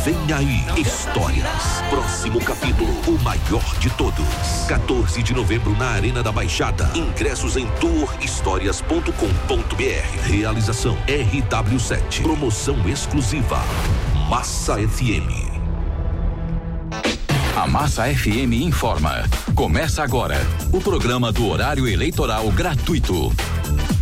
Vem aí, Histórias. Próximo capítulo, o maior de todos. 14 de novembro na Arena da Baixada. Ingressos em tourhistorias.com.br. Realização RW7. Promoção exclusiva. Massa FM. A Massa FM informa. Começa agora o programa do horário eleitoral gratuito.